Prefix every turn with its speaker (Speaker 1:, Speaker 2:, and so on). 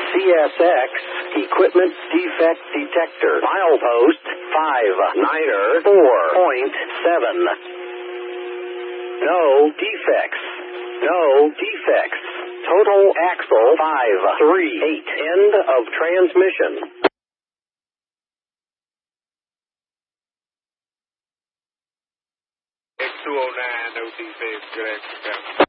Speaker 1: CSX Equipment Defect Detector. Milepost 59er 4.7. No defects. No defects. Total axle 538. End of transmission.
Speaker 2: X209, no defects, good afternoon.